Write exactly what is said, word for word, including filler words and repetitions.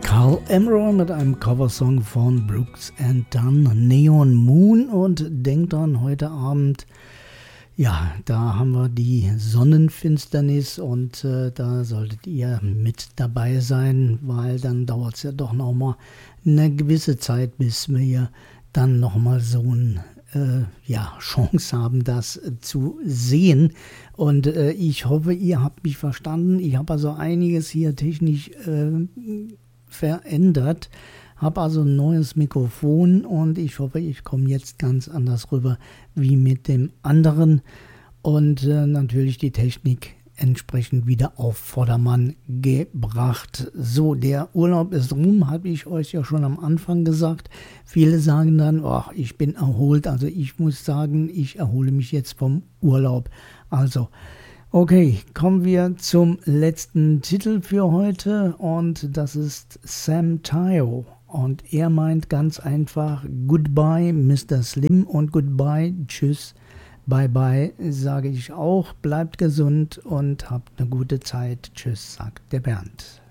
Carl Emerald mit einem Coversong von Brooks and Dunn, Neon Moon. Und denkt dran, heute Abend, ja, da haben wir die Sonnenfinsternis und äh, da solltet ihr mit dabei sein, weil dann dauert es ja doch nochmal eine gewisse Zeit, bis wir dann nochmal so ein Äh, ja, Chance haben, das äh, zu sehen. Und äh, ich hoffe, ihr habt mich verstanden. Ich habe also einiges hier technisch äh, verändert, habe also ein neues Mikrofon und ich hoffe, ich komme jetzt ganz anders rüber wie mit dem anderen und äh, natürlich die Technik entsprechend wieder auf Vordermann gebracht. So, der Urlaub ist rum, habe ich euch ja schon am Anfang gesagt. Viele sagen dann, oh, ich bin erholt. Also ich muss sagen, ich erhole mich jetzt vom Urlaub. Also, okay, kommen wir zum letzten Titel für heute und das ist Sam Tyo. Und er meint ganz einfach, Goodbye, Mister Slim und Goodbye, Tschüss. Bye bye, sage ich auch. Bleibt gesund und habt eine gute Zeit. Tschüss, sagt der Bernd.